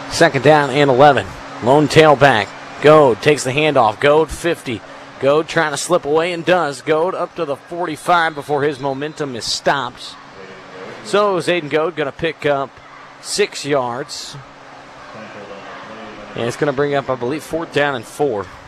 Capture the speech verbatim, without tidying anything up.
Second down and eleven. Lone tailback. Goad takes the handoff. Goad fifty. Goad trying to slip away and does. Goad up to the forty-five before his momentum is stopped. So Zayden Goad going to pick up six yards. And it's going to bring up, I believe, fourth down and four.